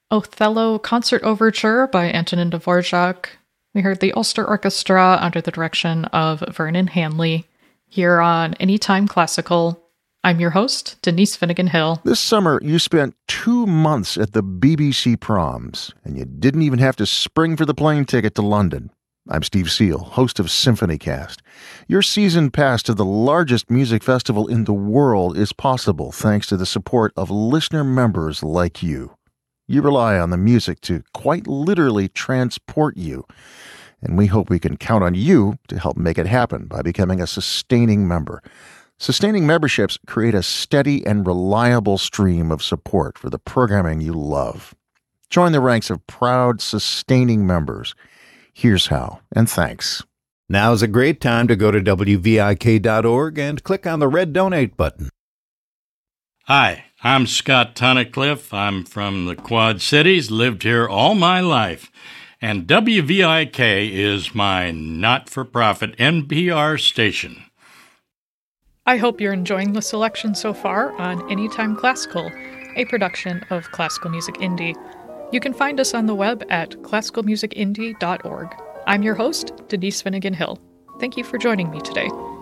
Othello Concert Overture by Antonin Dvorak. We heard the Ulster Orchestra under the direction of Vernon Hanley here on Anytime Classical. I'm your host, Denise Finnegan Hill. This summer, you spent 2 months at the BBC Proms, and you didn't even have to spring for the plane ticket to London. I'm Steve Seal, host of SymphonyCast. Your season pass to the largest music festival in the world is possible thanks to the support of listener members like you. You rely on the music to quite literally transport you, and we hope we can count on you to help make it happen by becoming a sustaining member. Sustaining memberships create a steady and reliable stream of support for the programming you love. Join the ranks of proud, sustaining members. Here's how, and thanks. Now's a great time to go to WVIK.org and click on the red donate button. Hi, I'm Scott Tunnicliffe. I'm from the Quad Cities, lived here all my life. And WVIK is my not-for-profit NPR station. I hope you're enjoying the selection so far on Anytime Classical, a production of Classical Music Indie. You can find us on the web at classicalmusicindie.org. I'm your host, Denise Finnegan Hill. Thank you for joining me today.